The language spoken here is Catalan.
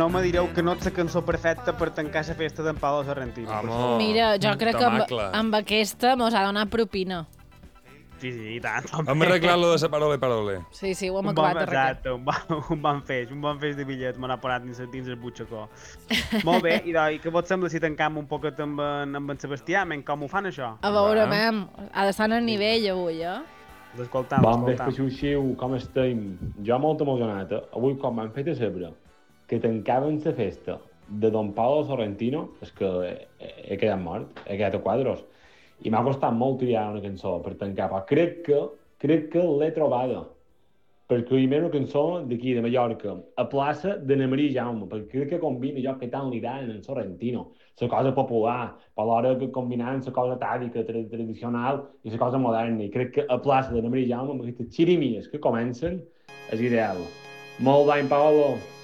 no me direu que no és la cançó perfecta per tancar la festa d'en Pablo Sorrentino. Home, Mira, jo crec que amb aquesta mos ha donat propina. Sí, i tant. Hem arreglat lo de la parole. Sí, ho hem acabat d'arreglar. Exacte, un bon feix de bitllets me n'ha parat dins el butxacó. Molt bé, i què vos sembla si tancam un poquet amb en Sebastià? Com ho fan, això? A veure, mem, ha d'estar en el nivell avui, L'escoltam. Bon vespre, Xuxiu, com estem? Jo molt emocionat, Avui, quan m'han fet a saber que tancaven la festa de Don Pablo Sorrentino, és que he quedat mort, he quedat a quadros. I m'ha costat molt triar una cançó per tancar, però crec que l'he trobada. Perquè hi ha una cançó d'aquí, de Mallorca, a plaça de na Maria Jaume, perquè crec que combina allò que tant li dan en Sorrentino, la cosa popular, per l'hora que combinant la cosa tàdica, tradicional i la cosa moderna. I crec que a plaça de na Maria Jaume, amb aquestes xirimies que comencen, és ideal. Molt bé, Pablo!